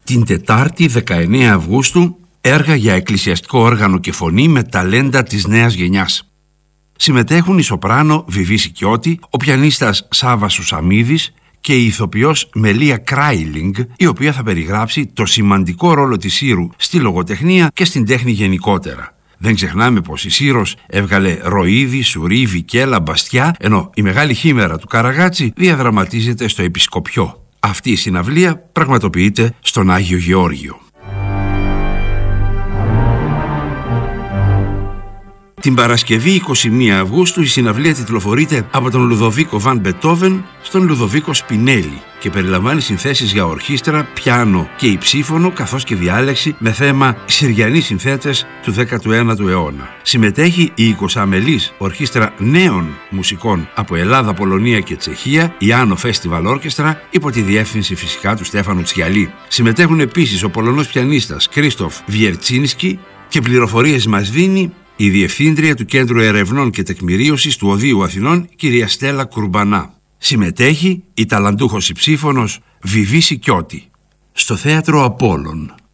Την Τετάρτη 19 Αυγούστου έργα για εκκλησιαστικό όργανο και φωνή με ταλέντα της νέας γενιάς. Συμμετέχουν η σοπράνο Βιβί Σικιώτη, ο πιανίστας Σάββας Σουσαμίδης και η ηθοποιός Μελία Κράιλινγκ, η οποία θα περιγράψει το σημαντικό ρόλο της Σύρου στη λογοτεχνία και στην τέχνη γενικότερα. Δεν ξεχνάμε πως η Σύρος έβγαλε Ροίδη, Σουρή, Βικέλα, Μπαστιά, ενώ η μεγάλη χήμερα του Καραγάτσι διαδραματίζεται στο Επισκοπιό. Αυτή η συναυλία πραγματοποιείται στον Άγιο Γεώργιο. Την Παρασκευή 21 Αυγούστου η συναυλία τιτλοφορείται από τον Λουδοβίκο Βαν Μπετόβεν στον Λουδοβίκο Σπινέλη και περιλαμβάνει συνθέσεις για ορχήστρα, πιάνο και υψίφωνο, καθώς και διάλεξη με θέμα Συριανοί συνθέτες του 19ου αιώνα. Συμμετέχει η 20μελής ορχήστρα νέων μουσικών από Ελλάδα, Πολωνία και Τσεχία, η Άνω Φέστιβαλ Όρκεστρα, υπό τη διεύθυνση φυσικά του Στέφανου Τσιαλή. Συμμετέχουν επίσης ο Πολωνός πιανίστας Κρίστοφ Βιερτσίνσκι και πληροφορίες μας δίνει η Διευθύντρια του Κέντρου Ερευνών και Τεκμηρίωσης του Οδείου Αθηνών, κυρία Στέλλα Κουρμπανά. Συμμετέχει η ταλαντούχος υψίφωνος Βιβί Σικιώτη. Στο Θέατρο Απόλλων